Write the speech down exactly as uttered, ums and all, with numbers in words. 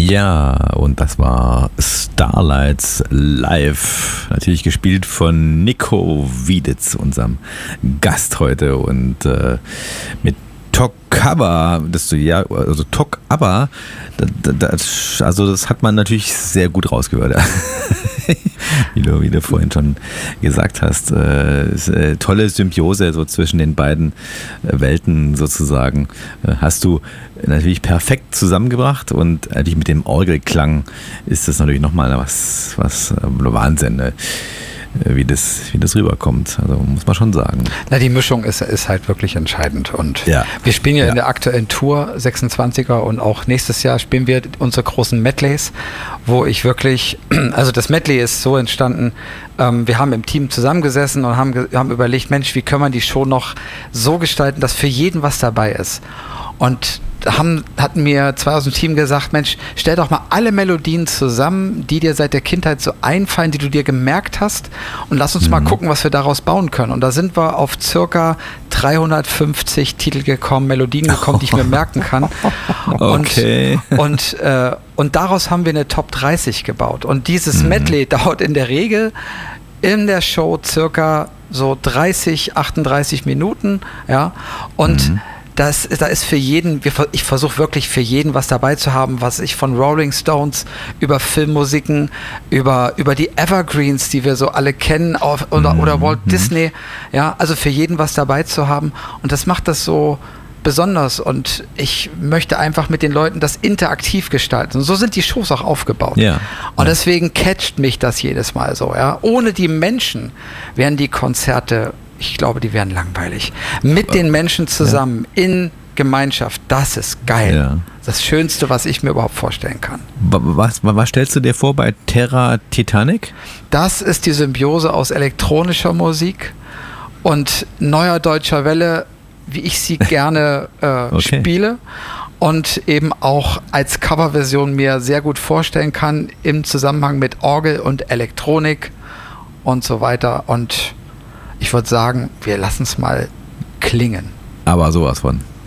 Ja, und das war Starlights Live, natürlich gespielt von Nico Wieditz, unserem Gast heute, und äh, mit Tok-Aber, das du ja, also Tok-Aber, das, also das hat man natürlich sehr gut rausgehört, ja. wie, du, wie du vorhin schon gesagt hast. Äh, äh, tolle Symbiose so zwischen den beiden Welten sozusagen. Äh, hast du natürlich perfekt zusammengebracht, und natürlich mit dem Orgelklang ist das natürlich nochmal was, was äh, Wahnsinn, ne? Wie das, wie das rüberkommt. Also muss man schon sagen. Na, die Mischung ist, ist halt wirklich entscheidend. Und ja. wir spielen ja, ja in der aktuellen Tour sechsundzwanziger, und auch nächstes Jahr spielen wir unsere großen Medleys, wo ich wirklich, also das Medley ist so entstanden, ähm, wir haben im Team zusammengesessen und haben, haben überlegt, Mensch, wie können wir die Show noch so gestalten, dass für jeden was dabei ist. Und haben, hatten mir zwei aus dem Team gesagt, Mensch, stell doch mal alle Melodien zusammen, die dir seit der Kindheit so einfallen, die du dir gemerkt hast, und lass uns mhm. mal gucken, was wir daraus bauen können. Und da sind wir auf circa dreihundertfünfzig Titel gekommen, Melodien gekommen, die ich mir merken kann. Okay. Und, und, äh, und daraus haben wir eine Top dreißig gebaut. Und dieses mhm. Medley dauert in der Regel in der Show circa so dreißig, achtunddreißig Minuten, ja, und mhm. Das, da ist für jeden, ich versuche wirklich für jeden was dabei zu haben, was ich von Rolling Stones über Filmmusiken, über, über die Evergreens, die wir so alle kennen, auf, oder, oder Walt mhm. Disney, ja, also für jeden was dabei zu haben, und das macht das so besonders, und ich möchte einfach mit den Leuten das interaktiv gestalten, und so sind die Shows auch aufgebaut. Ja. Und ja. deswegen catcht mich das jedes Mal so, ja. Ohne die Menschen wären die Konzerte, ich glaube, die wären langweilig. Mit den Menschen zusammen, ja. in Gemeinschaft, das ist geil. Ja. Das Schönste, was ich mir überhaupt vorstellen kann. Was, was stellst du dir vor bei Terra Titanic? Das ist die Symbiose aus elektronischer Musik und neuer deutscher Welle, wie ich sie gerne äh, okay. spiele, und eben auch als Coverversion mir sehr gut vorstellen kann, im Zusammenhang mit Orgel und Elektronik und so weiter. Und ich würde sagen, wir lassen es mal klingen. Aber sowas von.